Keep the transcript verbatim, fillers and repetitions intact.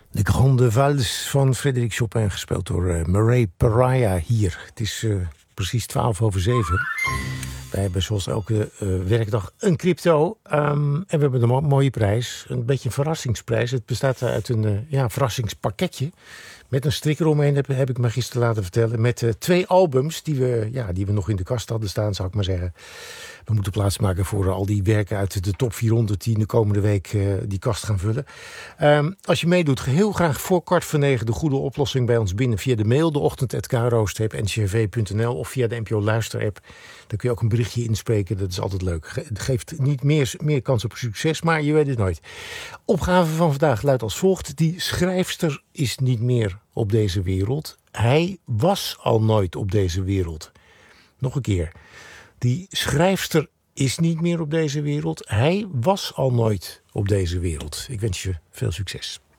De Grande Valse van Frédéric Chopin, gespeeld door uh, Murray Pariah hier. Het is uh, precies twaalf over zeven. Wij hebben zoals elke uh, werkdag een crypto. Um, en we hebben een mo- mooie prijs. Een beetje een verrassingsprijs. Het bestaat uit een uh, ja, verrassingspakketje. Met een strik eromheen, heb, heb ik me gisteren laten vertellen. Met uh, twee albums die we, ja, die we nog in de kast hadden staan, zou ik maar zeggen. We moeten plaatsmaken voor uh, al die werken uit de top vierhonderd... die in de komende week uh, die kast gaan vullen. Um, als je meedoet, heel graag voor kwart voor negen... de goede oplossing bij ons binnen via de mail... de ochtend at k r o streep n c r v punt n l of via de N P O Luister-app. Dan kun je ook een berichtje inspreken, dat is altijd leuk. Het geeft niet meer, meer kans op succes, maar je weet het nooit. Opgave van vandaag luidt als volgt. Die schrijfster is niet meer op deze wereld. Hij was al nooit op deze wereld. Nog een keer. Die schrijfster is niet meer op deze wereld. Hij was al nooit op deze wereld. Ik wens je veel succes.